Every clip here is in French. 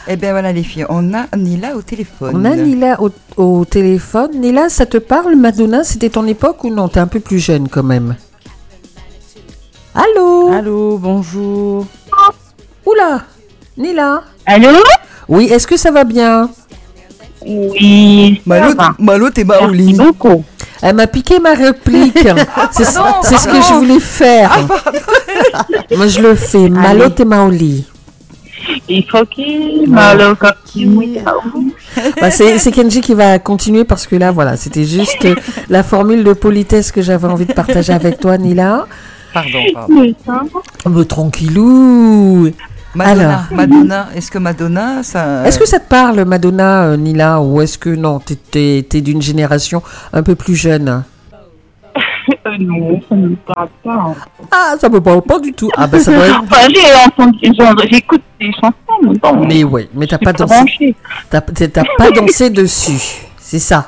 Eh bien voilà les filles, on a Nila au téléphone. On a Nila au téléphone. Nila, ça te parle, Madonna? C'était ton époque ou non? T'es un peu plus jeune quand même. Allô? Allô, bonjour. Oula, Nila? Allô? Oui, est-ce que ça va bien? Oui, Malo, t'es bas au lit. Merci beaucoup. Elle m'a piqué ma réplique. C'est ce que je voulais faire. Moi, je le fais. Malo, t'es bas au lit. Il faut qu'il malo continue. Bah, c'est Kenji qui va continuer parce que là, voilà, c'était juste la formule de politesse que j'avais envie de partager avec toi, Nila. Pardon. Mais tranquillou. Madonna, est-ce que Madonna, ça... Est-ce que ça te parle, Madonna, Nila, ou est-ce que non, t'es d'une génération un peu plus jeune? Non, ça ne me parle pas. Ah, ça me parle pas du tout. Ah, bah ça doit être... Enfin, j'écoute des chansons, mais bon. Mais ouais, mais t'as pas dansé. T'as pas dansé dessus, c'est ça.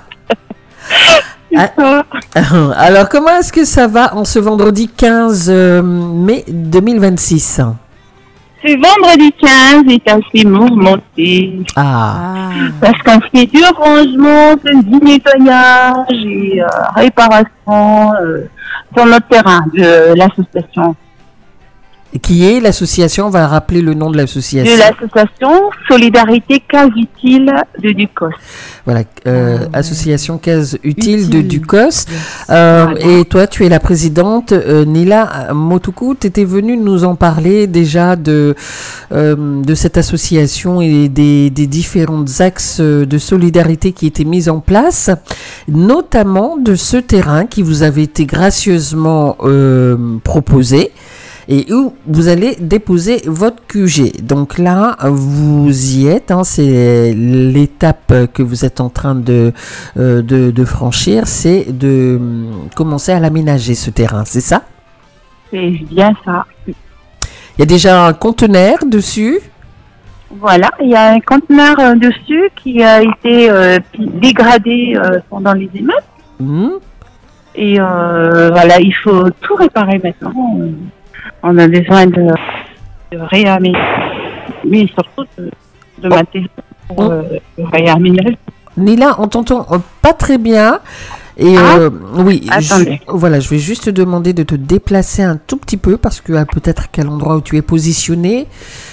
Alors, comment est-ce que ça va en ce vendredi 15 mai 2026? Ce vendredi 15 est assez mouvementé. Parce qu'on fait du rangement, du nettoyage et réparation sur notre terrain de l'association. Qui est l'association? On va rappeler le nom de l'association. De l'association Solidarité Case Utile de Ducos. Voilà, association Case Utile de Ducos. Et toi, tu es la présidente. Nila Motuku, tu étais venue nous en parler déjà de cette association et des différents axes de solidarité qui étaient mis en place, notamment de ce terrain qui vous avait été gracieusement proposé, et où vous allez déposer votre QG. Donc là, vous y êtes, hein, c'est l'étape que vous êtes en train de franchir, c'est de commencer à l'aménager, ce terrain, c'est ça? C'est bien ça. Il y a déjà un conteneur dessus? Voilà, il y a un conteneur dessus qui a été dégradé pendant les émeutes. Et voilà, il faut tout réparer maintenant. On a besoin de réaménager, mais surtout de matériel pour réaménager. Nila, on t'entend pas très bien. Et oui, attendez. Voilà, je vais juste te demander de te déplacer un tout petit peu parce que peut-être qu'à l'endroit où tu es positionné,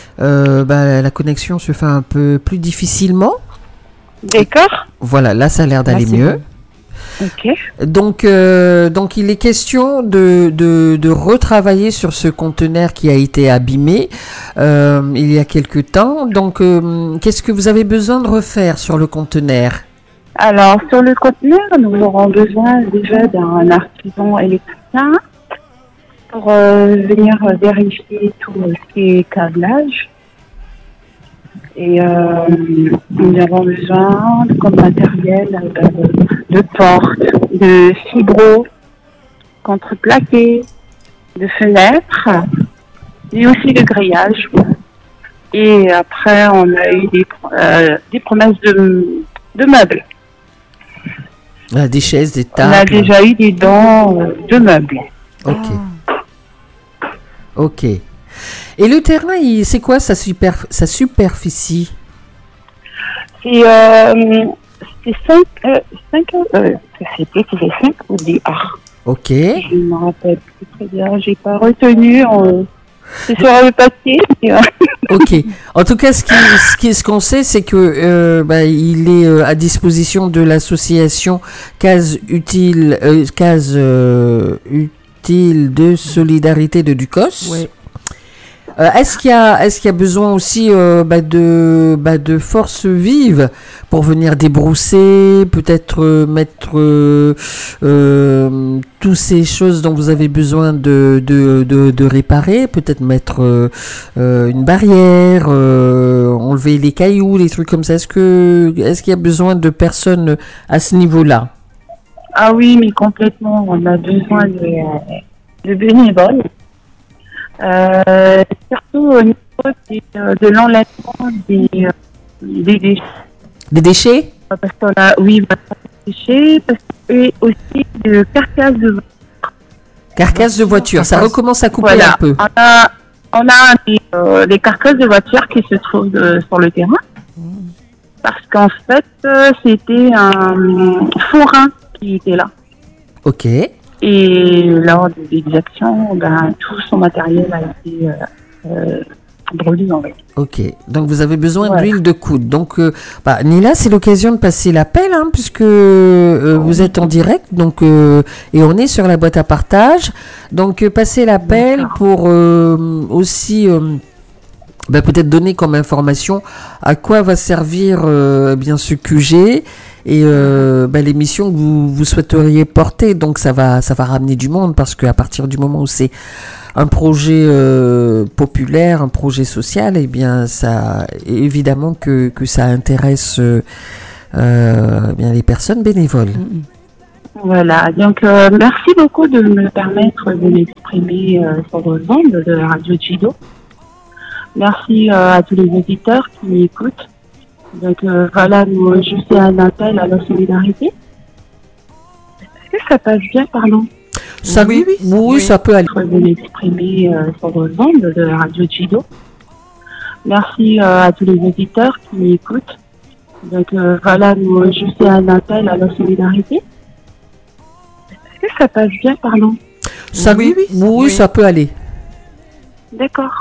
la connexion se fait un peu plus difficilement. D'accord. Voilà, là ça a l'air d'aller mieux. Bon. Ok. Donc il est question de retravailler sur ce conteneur qui a été abîmé il y a quelque temps. Donc qu'est-ce que vous avez besoin de refaire sur le conteneur? Alors sur le conteneur, nous aurons besoin déjà d'un artisan électricien pour venir vérifier tout ce qui est câblage. Et nous avons besoin comme matériel de portes, de fibros, contreplaqués, de fenêtres, et aussi de grillage. Et après, on a eu des promesses de meubles. Des chaises, des tables. On a déjà eu des dents de meubles. Ok. Et le terrain, c'est quoi sa superficie? C'est 5 ou 10 arts. Ok. Je ne me rappelle plus très bien, j'ai pas retenu. C'est sur le papier. Ok. En tout cas, ce qu'on sait, c'est que il est à disposition de l'association Case Utile de Solidarité de Ducos. Ouais. Est-ce qu'il y a besoin aussi de forces vives pour venir débrousser, peut-être mettre toutes ces choses dont vous avez besoin de réparer, peut-être mettre une barrière, enlever les cailloux, les trucs comme ça. Est-ce qu'il y a besoin de personnes à ce niveau-là? Ah oui, mais complètement. On a besoin de bénévoles. Surtout au niveau de l'enlèvement des déchets. Des déchets? Parce qu'on a, des déchets, et aussi de carcasses de voitures. Carcasses de voitures, ça recommence à couper un peu. On a les carcasses de voitures qui se trouvent sur le terrain. parce qu'en fait, c'était un forain qui était là. Ok. Et lors des exactions, tout son matériel a été brûlé en fait. Ok, donc vous avez besoin Ouais. d'huile de coude. Donc, Nila, c'est l'occasion de passer l'appel, hein, puisque vous êtes en direct, donc et on est sur la boîte à partage. Donc, passez l'appel D'accord. pour aussi peut-être donner comme information à quoi va servir bien ce QG et l'émission que vous souhaiteriez porter. Donc, ça va ramener du monde parce qu'à partir du moment où c'est un projet populaire, un projet social, eh bien, ça, évidemment que ça intéresse bien les personnes bénévoles. Voilà, donc merci beaucoup de me permettre de m'exprimer sur vos ondes de Radio Chido. Merci à tous les auditeurs qui m'écoutent. Donc voilà, je fais un appel à la solidarité. Est-ce que ça passe bien, pardon? Ça, oui, ça peut aller. De m'exprimer sur vos ondes de Radio Chido. Merci à tous les auditeurs qui m'écoutent. Donc voilà, je fais un appel à la solidarité. Est-ce que ça passe bien, pardon? Ça, oui, ça peut aller. D'accord.